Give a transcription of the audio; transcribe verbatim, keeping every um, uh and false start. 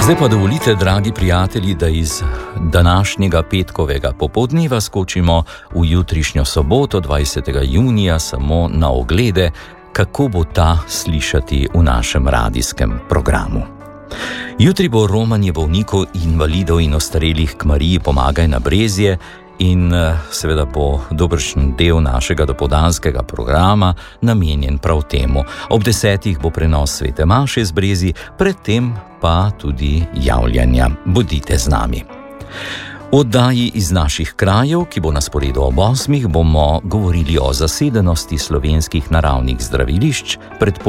Zdaj pa dovolite, dragi prijatelji, da iz današnjega petkovega popoldneva skočimo v jutrišnjo soboto, dvajsetega junija, samo na oglede, kako bo ta slišati v našem radijskem programu. Jutri bo romanje bolnikov, invalidov in ostarelih k Mariji Pomagaj na Brezje in seveda bo dobršen del našega dopoldanskega programa namenjen prav temu. Ob desetih bo prenos svete maše z Brezij, predtem pa tudi javljanja. Bodite z nami. V oddaji iz naših krajev, ki bo na sporedu ob osmih, bomo govorili o zasedenosti slovenskih naravnih zdravilišč pred